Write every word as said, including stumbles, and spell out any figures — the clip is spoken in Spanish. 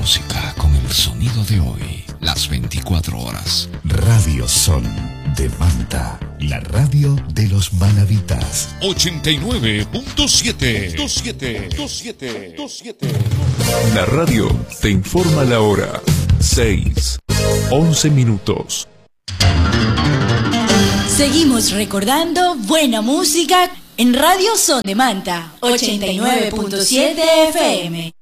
música con el sonido de hoy, las veinticuatro horas. Radio Son de Manta, la radio de los manavitas. ochenta y nueve punto siete. La radio te informa la hora. seis, once minutos. Seguimos recordando buena música en Radio Son de Manta, ochenta y nueve punto siete F M.